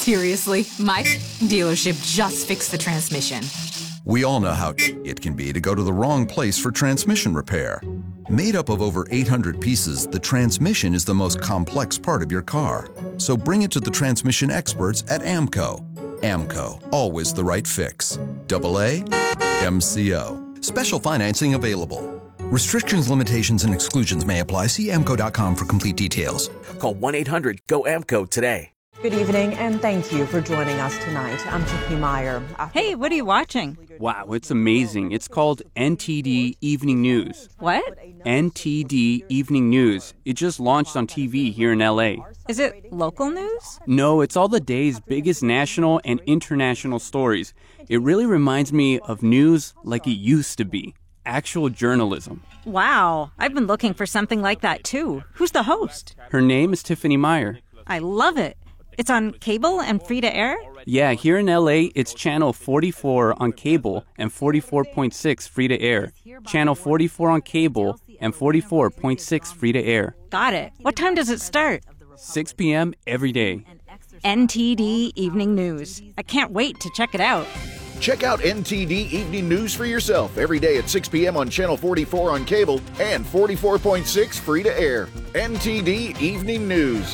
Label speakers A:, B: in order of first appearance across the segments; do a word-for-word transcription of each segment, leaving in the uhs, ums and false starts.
A: Seriously, my dealership just fixed the transmission.
B: We all know how it can be to go to the wrong place for transmission repair. Made up of over eight hundred pieces, the transmission is the most complex part of your car. So bring it to the transmission experts at AMCO. AMCO, always the right fix. Double A, M C O. Special financing available. Restrictions, limitations, and exclusions may apply. See A M C O dot com for complete details.
C: Call one eight hundred G O A M C O today.
D: Good evening, and thank you for joining us tonight. I'm Tiffany Meyer.
E: Hey, what are you watching?
F: Wow, it's amazing. It's called N T D Evening News.
E: What?
F: N T D Evening News. It just launched on T V here in L A.
E: Is it local news?
F: No, it's all the day's biggest national and international stories. It really reminds me of news like it used to be. Actual journalism.
E: Wow, I've been looking for something like that too. Who's the host?
F: Her name is Tiffany Meyer.
E: I love it. It's on cable and free to air?
F: Yeah, here in L A, it's channel forty-four on cable and forty-four point six free to air. Channel forty-four on cable and forty-four point six free to air.
E: Got it. What time does it start?
F: six p.m. every day.
E: N T D Evening News. I can't wait to check it out.
G: Check out N T D Evening News for yourself every day at six p.m. on Channel forty-four on cable and forty-four point six free to air. N T D Evening News.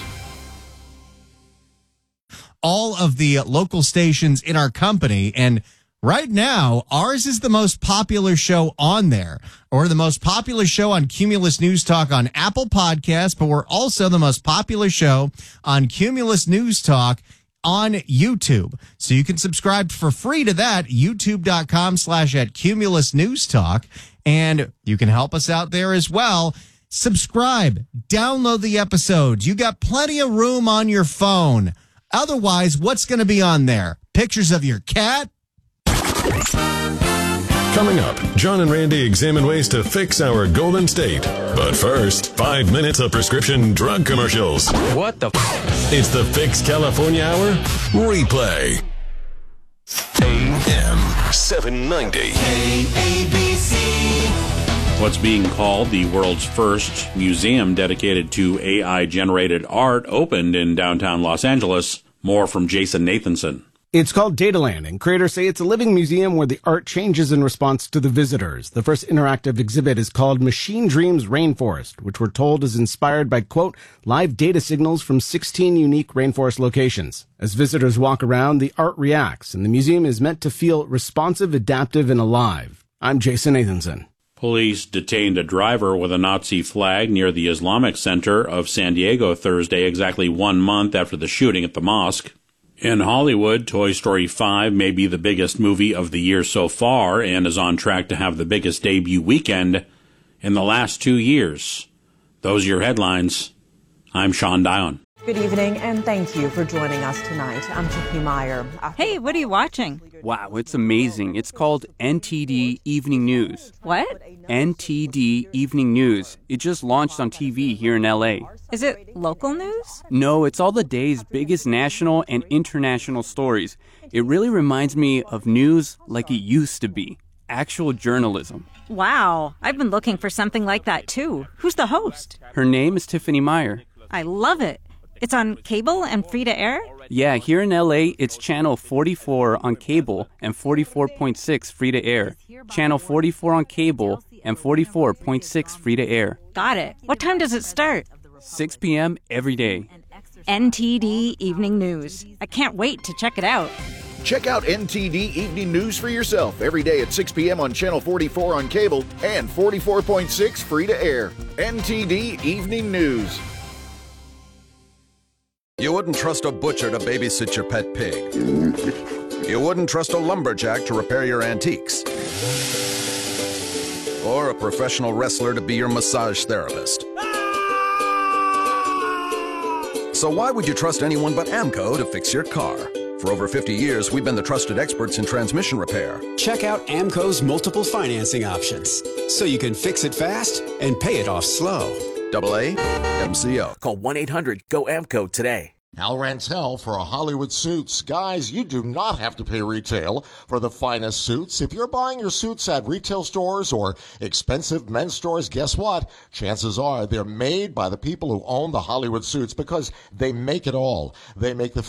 H: All of the local stations in our company, and right now ours is the most popular show on there, or the most popular show on Cumulus News Talk on Apple Podcasts, but we're also the most popular show on Cumulus News Talk on YouTube. So you can subscribe for free to that, youtube.com slash at Cumulus News Talk, and you can help us out there as well. Subscribe, download the episodes. You got plenty of room on your phone. Otherwise, what's going to be on there? Pictures of your cat?
I: Coming up, John and Randy examine ways to fix our Golden State. But first, five minutes of prescription drug commercials.
J: What the f***?
I: It's the Fix California Hour Replay. A M seven ninety.
K: K A B C.
L: What's being called the world's first museum dedicated to A I-generated art opened in downtown Los Angeles. More from Jason Nathanson.
M: It's called Dataland, and creators say it's a living museum where the art changes in response to the visitors. The first interactive exhibit is called Machine Dreams Rainforest, which we're told is inspired by, quote, live data signals from sixteen unique rainforest locations. As visitors walk around, the art reacts, and the museum is meant to feel responsive, adaptive, and alive. I'm Jason Nathanson.
L: Police detained a driver with a Nazi flag near the Islamic Center of San Diego Thursday, exactly one month after the shooting at the mosque. In Hollywood, Toy Story five may be the biggest movie of the year so far and is on track to have the biggest debut weekend in the last two years. Those are your headlines. I'm Sean Dion.
D: Good evening, and thank you for joining us tonight. I'm Tiffany Meyer.
E: Hey, what are you watching?
F: Wow, it's amazing. It's called N T D Evening News.
E: What?
F: N T D Evening News. It just launched on T V here in L A.
E: Is it local news?
F: No, it's all the day's biggest national and international stories. It really reminds me of news like it used to be. Actual journalism.
E: Wow, I've been looking for something like that too. Who's the host?
F: Her name is Tiffany Meyer.
E: I love it. It's on cable and free to air?
F: Yeah, here in L A, it's channel forty-four on cable and forty-four point six free to air. Channel forty-four on cable and forty-four point six free to air.
E: Got it. What time does it start?
F: six p.m. every day.
E: N T D Evening News. I can't wait to check it out.
G: Check out N T D Evening News for yourself every day at six p.m. on Channel forty-four on cable and forty-four point six free to air. N T D Evening News.
B: You wouldn't trust a butcher to babysit your pet pig. You wouldn't trust a lumberjack to repair your antiques. Or a professional wrestler to be your massage therapist. So why would you trust anyone but AMCO to fix your car? For over fifty years, we've been the trusted experts in transmission repair.
N: Check out AMCO's multiple financing options, so you can fix it fast and pay it off slow.
B: Double A, M C O.
C: Call one eight hundred G O A M C O today.
O: Al Rantel for a Hollywood Suits. Guys, you do not have to pay retail for the finest suits. If you're buying your suits at retail stores or expensive men's stores, guess what? Chances are they're made by the people who own the Hollywood Suits because they make it all. They make the